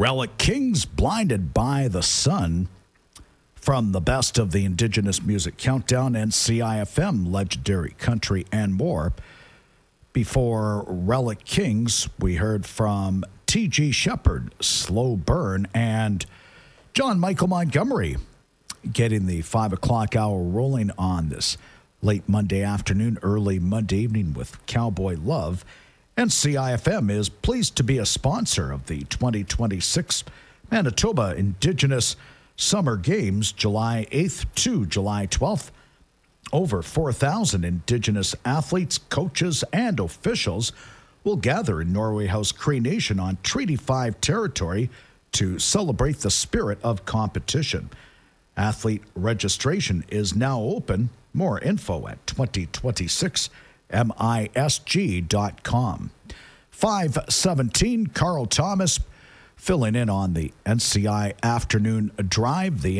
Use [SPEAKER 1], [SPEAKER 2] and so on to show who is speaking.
[SPEAKER 1] Relic Kings, Blinded by the Sun, from the Best of the Indigenous Music Countdown and CIFM, Legendary Country, and more. Before Relic Kings, we heard from T.G. Shepherd, Slow Burn, and John Michael Montgomery, getting the 5 o'clock hour rolling on this late Monday afternoon, early Monday evening with Cowboy Love. And CIFM is pleased to be a sponsor of the 2026 Manitoba Indigenous Summer Games, July 8th to July 12th. Over 4,000 Indigenous athletes, coaches, and officials will gather in Norway House Cree Nation on Treaty 5 territory to celebrate the spirit of competition. Athlete registration is now open. More info at 2026misg.com. 5:17, Carl Thomas filling in on the NCI afternoon drive. The